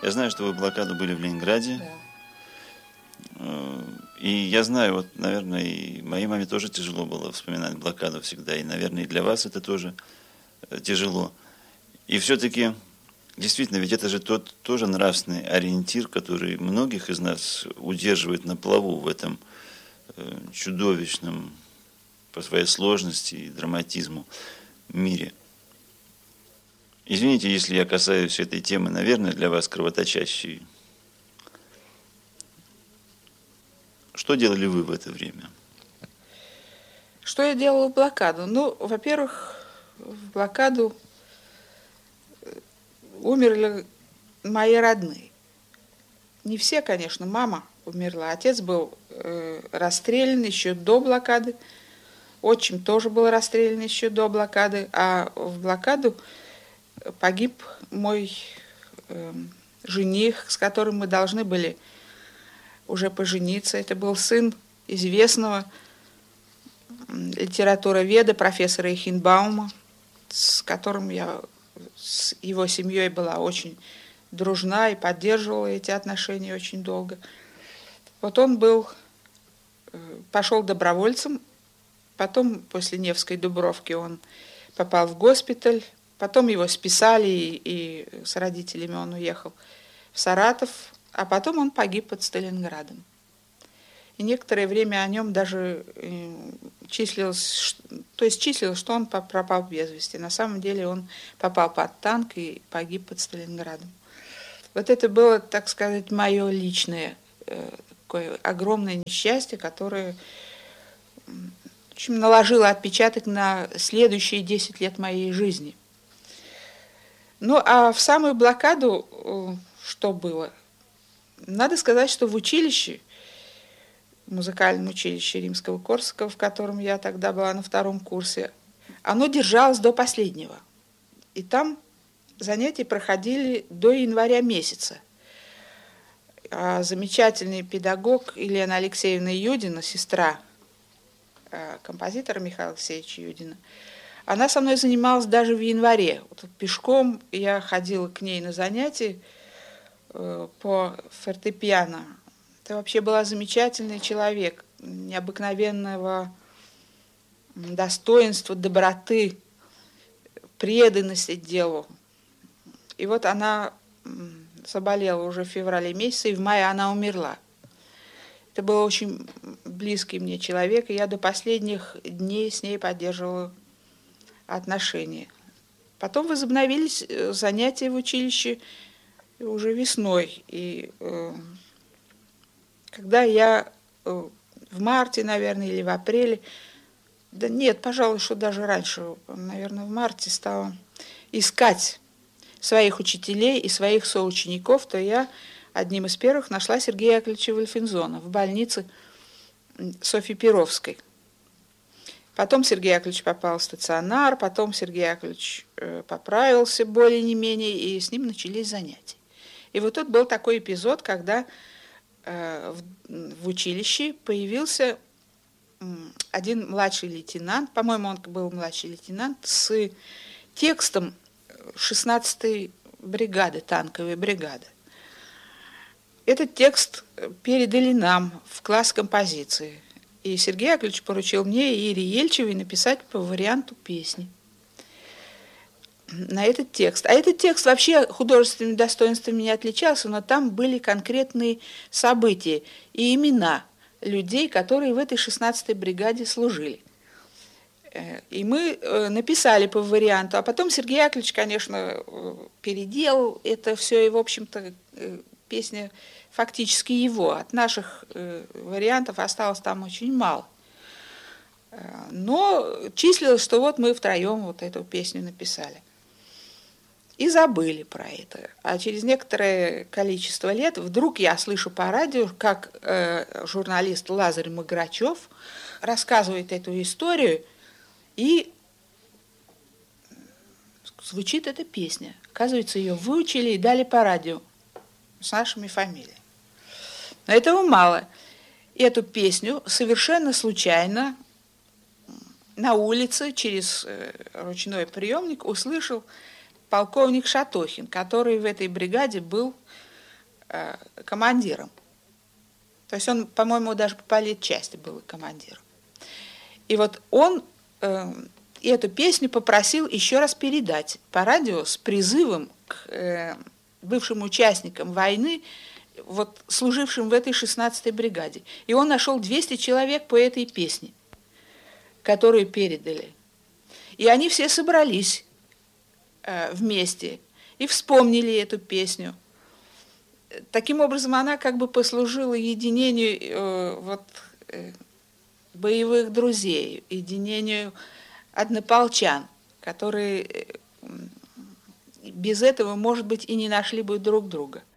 Я знаю, что вы в блокаду были в Ленинграде. Да. И я знаю, вот, наверное, и моей маме тоже тяжело было вспоминать блокаду всегда. И, наверное, и для вас это тоже тяжело. И все-таки, действительно, ведь это же тот тоже нравственный ориентир, который многих из нас удерживает на плаву в этом чудовищном по своей сложности и драматизму мире. Извините, если я касаюсь этой темы, наверное, для вас кровоточащей. Что делали вы в это время? Что я делала в блокаду? Ну, во-первых, в блокаду умерли мои родные. Не все, конечно, мама умерла. Отец был расстрелян еще до блокады. Отчим тоже был расстрелян еще до блокады. А в блокаду погиб мой жених, с которым мы должны были уже пожениться. Это был сын известного литературоведа, профессора Эхенбаума, с которым я с его семьей была очень дружна и поддерживала эти отношения очень долго. Вот он пошел добровольцем, потом после Невской Дубровки он попал в госпиталь, потом его списали, и с родителями он уехал в Саратов, а потом он погиб под Сталинградом. И некоторое время о нем даже числилось, что он пропал без вести. На самом деле он попал под танк и погиб под Сталинградом. Вот это было, так сказать, мое личное такое огромное несчастье, которое в общем, наложило отпечаток на следующие 10 лет моей жизни. Ну, а в самую блокаду что было? Надо сказать, что в училище, в музыкальном училище Римского-Корсакова, в котором я тогда была на 2-м курсе, оно держалось до последнего. И там занятия проходили до января месяца. А замечательный педагог Елена Алексеевна Юдина, сестра композитора Михаила Алексеевича Юдина, она со мной занималась даже в январе. Вот пешком я ходила к ней на занятия по фортепиано. Это вообще была замечательный человек, необыкновенного достоинства, доброты, преданности делу. И вот она заболела уже в феврале месяце, и в мае она умерла. Это был очень близкий мне человек, и я до последних дней с ней поддерживала отношения. Потом возобновились занятия в училище уже весной. И когда я в марте, наверное, или в апреле, да нет, пожалуй, что даже раньше, наверное, в марте стала искать своих учителей и своих соучеников, то я одним из первых нашла Сергея Яковлевича Вольфензона в больнице Софьи Перовской. Потом Сергей Яковлевич попал в стационар, потом Сергей Яковлевич поправился более не менее, и с ним начались занятия. И вот тут был такой эпизод, когда в училище появился один младший лейтенант, по-моему, он был младший лейтенант, с текстом 16-й бригады, танковой бригады. Этот текст передали нам в класс композиции. И Сергей Яковлевич поручил мне и Ире Ельчевой написать по варианту песни на этот текст. А этот текст вообще художественными достоинствами не отличался, но там были конкретные события и имена людей, которые в этой 16-й бригаде служили. И мы написали по варианту. А потом Сергей Яковлевич, конечно, переделал это все, и, в общем-то, песня фактически его. От наших вариантов осталось там очень мало. Но числилось, что вот мы втроем вот эту песню написали. И забыли про это. А через некоторое количество лет вдруг я слышу по радио, как журналист Лазарь Маграчев рассказывает эту историю, и звучит эта песня. Оказывается, ее выучили и дали по радио с нашими фамилиями. Но этого мало. Эту песню совершенно случайно на улице через ручной приемник услышал полковник Шатохин, который в этой бригаде был командиром. То есть он, по-моему, даже по политчасти был командиром. И вот он эту песню попросил еще раз передать по радио с призывом к бывшим участникам войны, вот, служившим в этой 16-й бригаде. И он нашел 200 человек по этой песне, которую передали. И они все собрались вместе и вспомнили эту песню. Таким образом, она как бы послужила единению боевых друзей, единению однополчан, которые без этого, может быть, и не нашли бы друг друга.